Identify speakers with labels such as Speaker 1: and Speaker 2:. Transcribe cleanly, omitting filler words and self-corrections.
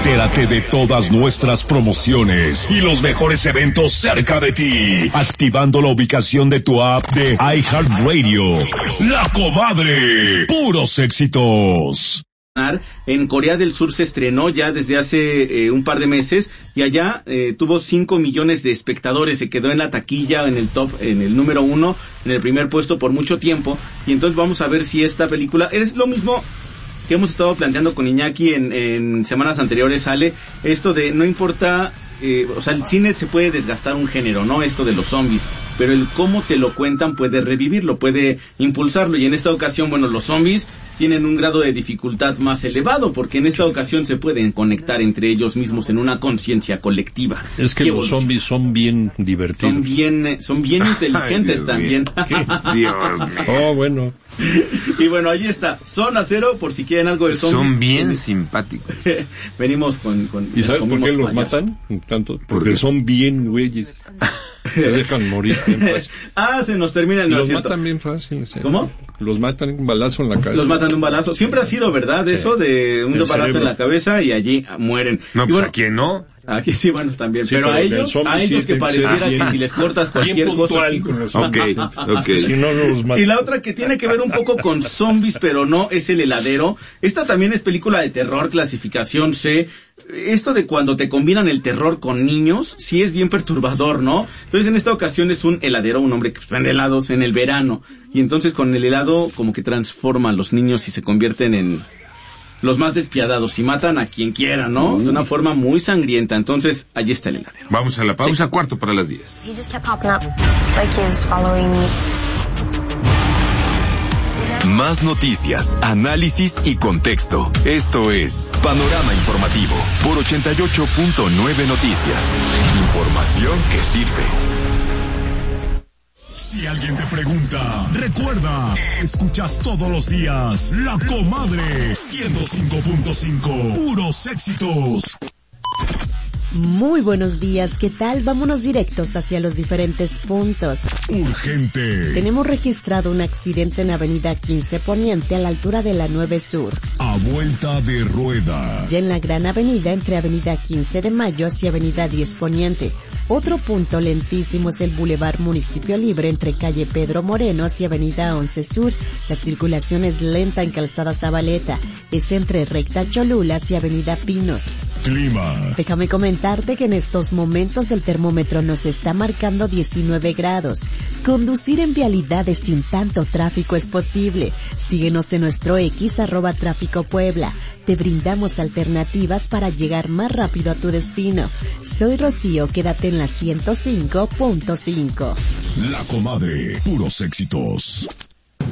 Speaker 1: Entérate de todas nuestras promociones y los mejores eventos cerca de ti, activando la ubicación de tu app de iHeartRadio. La Comadre, puros éxitos.
Speaker 2: En Corea del Sur se estrenó ya desde hace un par de meses y allá tuvo 5 millones de espectadores, se quedó en la taquilla, en el top, en el número 1, en el primer puesto por mucho tiempo. Y entonces vamos a ver si esta película es lo mismo que hemos estado planteando con Iñaki en semanas anteriores. Sale esto de no importa, o sea, el cine se puede desgastar un género, ¿no? Esto de los zombies, pero el cómo te lo cuentan puede revivirlo, puede impulsarlo. Y en esta ocasión, bueno, los zombies tienen un grado de dificultad más elevado, porque en esta ocasión se pueden conectar entre ellos mismos en una conciencia colectiva.
Speaker 3: Es que los zombies son bien divertidos.
Speaker 2: Son bien inteligentes. Ay, también.
Speaker 3: Dios mío. Oh, bueno.
Speaker 2: Y bueno, ahí está. Zona Cero, por si quieren algo de zombies.
Speaker 4: Son bien simpáticos.
Speaker 2: Venimos con
Speaker 3: ¿Y sabes por qué los matan? Tanto, porque son bien güeyes. Se dejan morir bien fácil.
Speaker 2: Se nos termina el
Speaker 3: Los matan bien fácil.
Speaker 2: ¿Cómo?
Speaker 3: Los matan un balazo en la cabeza.
Speaker 2: Los matan un balazo. Siempre ha sido verdad eso de un balazo en la cabeza y allí mueren.
Speaker 4: No,
Speaker 2: y
Speaker 4: pues
Speaker 2: bueno,
Speaker 4: ¿a quién no?
Speaker 2: Aquí sí, bueno, también.
Speaker 3: Sí,
Speaker 2: pero a ellos que pareciera que si les cortas cualquier cosa.
Speaker 4: Okay.
Speaker 3: Si no los matan.
Speaker 2: Y la otra que tiene que ver un poco con zombies, pero no, es El Heladero. Esta también es película de terror, clasificación C. Esto de cuando te combinan el terror con niños, sí es bien perturbador, ¿no? Entonces en esta ocasión es un heladero, un hombre que vende helados en el verano. Y entonces con el helado como que transforma a los niños y se convierten en los más despiadados y matan a quien quiera, ¿no? De una forma muy sangrienta. Entonces, allí está El Heladero.
Speaker 4: Vamos a la pausa, 10:45.
Speaker 1: Más noticias, análisis y contexto. Esto es Panorama Informativo por 88.9 Noticias. Información que sirve. Si alguien te pregunta, recuerda, escuchas todos los días La Comadre 105.5, puros éxitos.
Speaker 5: Muy buenos días, ¿qué tal? Vámonos directos hacia los diferentes puntos.
Speaker 1: Urgente.
Speaker 5: Tenemos registrado un accidente en Avenida 15 Poniente a la altura de la 9 Sur.
Speaker 1: A vuelta de rueda.
Speaker 5: Ya en la Gran Avenida entre Avenida 15 de Mayo hacia Avenida 10 Poniente. Otro punto lentísimo es el Boulevard Municipio Libre entre Calle Pedro Moreno hacia Avenida 11 Sur. La circulación es lenta en Calzada Zabaleta. Es entre Recta Cholula hacia Avenida Pinos.
Speaker 1: Clima.
Speaker 5: Déjame comentarte que en estos momentos el termómetro nos está marcando 19 grados. Conducir en vialidades sin tanto tráfico es posible. Síguenos en nuestro X @Tráfico Puebla. Te brindamos alternativas para llegar más rápido a tu destino. Soy Rocío, quédate en la 105.5.
Speaker 1: La Comadre, puros éxitos.